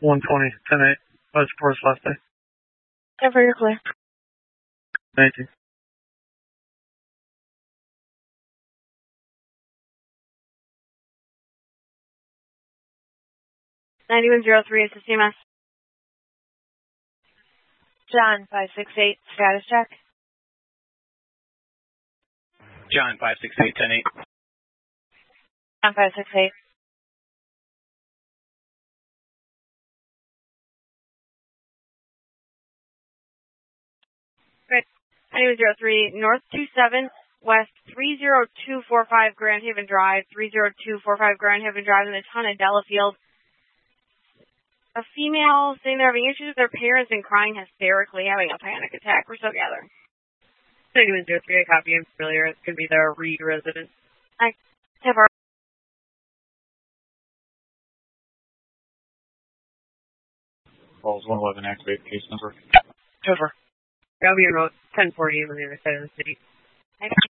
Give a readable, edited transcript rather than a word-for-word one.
120, 10-8. West Forest last day. Denver, you're clear. Thank you. $9103 is the CMS. John 568, status check. John 568, 10-8. John 568. Great. 9103, North 27, West 30245 Grand Haven Drive, 30245 Grand Haven Drive in the ton of Delafield. A female saying they're having issues with their parents and crying hysterically, having a panic attack. We're still gathering. 9103, I copy him familiar. It could be the Reed residence. I have our Falls 111, activate case number. Denver. I'll be in road 1040 on the other side of the city.